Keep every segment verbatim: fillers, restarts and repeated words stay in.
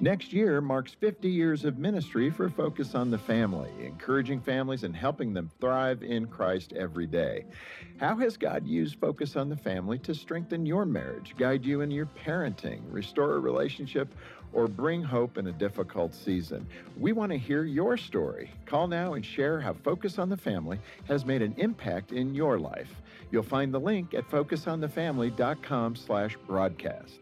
Next year marks fifty years of ministry for Focus on the Family, encouraging families and helping them thrive in Christ every day. How has God used Focus on the Family to strengthen your marriage, guide you in your parenting, restore a relationship, or bring hope in a difficult season? We want to hear your story. Call now and share how Focus on the Family has made an impact in your life. You'll find the link at focus on the family dot com slash broadcast.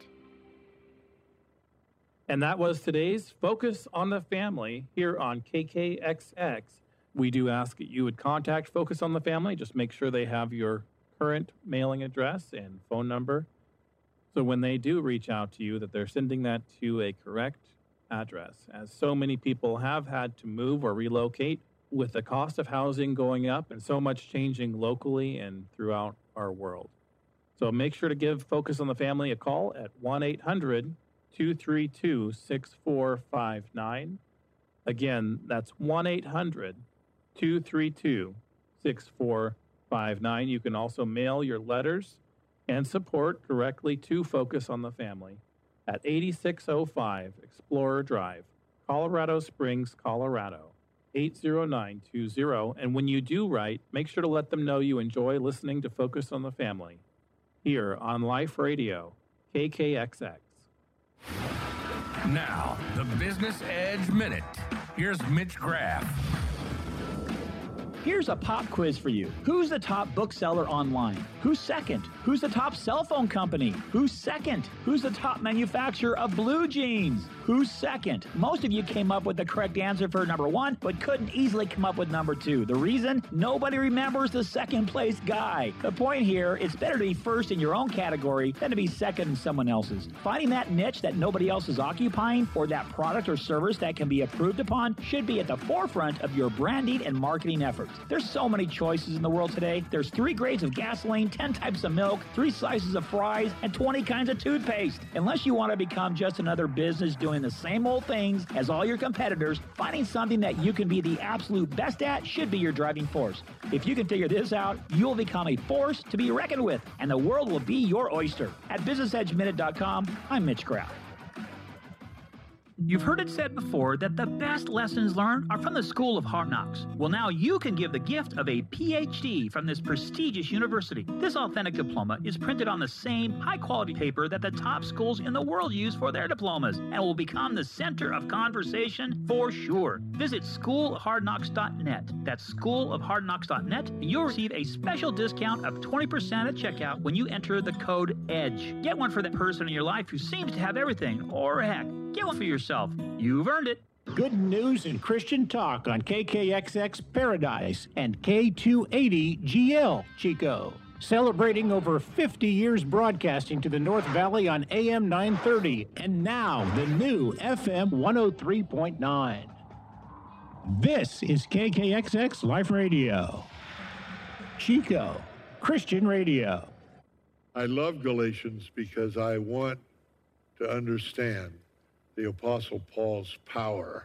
And that was today's Focus on the Family here on K K X X. We do ask that you would contact Focus on the Family. Just make sure they have your current mailing address and phone number. So when they do reach out to you, that they're sending that to a correct address, as so many people have had to move or relocate with the cost of housing going up and so much changing locally and throughout our world. So make sure to give Focus on the Family a call at one eight hundred two three two six four five nine. Again, that's one eight hundred two three two six four five nine. You can also mail your letters and support directly to Focus on the Family at eighty-six oh five Explorer Drive, Colorado Springs, Colorado, eight zero nine two zero. And when you do write, make sure to let them know you enjoy listening to Focus on the Family here on Life Radio, K K X X. Now, the Business Edge Minute. Here's Mitch Graff. Here's a pop quiz for you. Who's the top bookseller online? Who's second? Who's the top cell phone company? Who's second? Who's the top manufacturer of blue jeans? Who's second? Most of you came up with the correct answer for number one, but couldn't easily come up with number two. The reason? Nobody remembers the second place guy. The point here, it's better to be first in your own category than to be second in someone else's. Finding that niche that nobody else is occupying, or that product or service that can be improved upon, should be at the forefront of your branding and marketing efforts. There's so many choices in the world today. There's three grades of gasoline, ten types of milk, three slices of fries, and twenty kinds of toothpaste. Unless you want to become just another business doing the same old things as all your competitors, finding something that you can be the absolute best at should be your driving force. If you can figure this out, you'll become a force to be reckoned with, and the world will be your oyster. At business edge minute dot com, I'm Mitch Graff. You've heard it said before that the best lessons learned are from the School of Hard Knocks. Well, now you can give the gift of a P H D from this prestigious university. This authentic diploma is printed on the same high-quality paper that the top schools in the world use for their diplomas and will become the center of conversation for sure. Visit school of hard knocks dot net. That's school of hard knocks dot net, and you'll receive a special discount of twenty percent at checkout when you enter the code EDGE. Get one for that person in your life who seems to have everything, or heck, get one for yourself. You've earned it. Good news and Christian talk on K K X X Paradise and K two eighty G L Chico. Celebrating over fifty years broadcasting to the North Valley on A M nine thirty and now the new F M one oh three point nine. This is K K X X Life Radio. Chico, Christian Radio. I love Galatians because I want to understand the Apostle Paul's power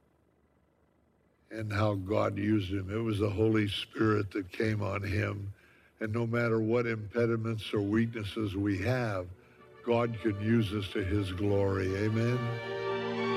and how God used him. It was the Holy Spirit that came on him. And no matter what impediments or weaknesses we have, God can use us to his glory. Amen.